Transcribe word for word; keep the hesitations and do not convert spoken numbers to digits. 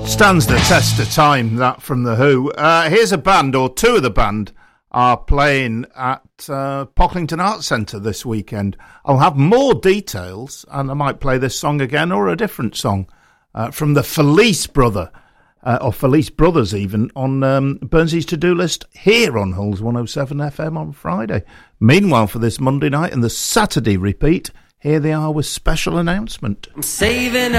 Stands the test of time, that from The Who. Uh, here's a band, or two of the band, are playing at uh, Pocklington Arts Centre this weekend. I'll have more details, and I might play this song again, or a different song, uh, from the Felice Brother, uh, or Felice Brothers even, on um, Burnsy's to-do list here on Hulls one oh seven F M on Friday. Meanwhile, for this Monday night and the Saturday repeat, here they are with special announcement. I'm saving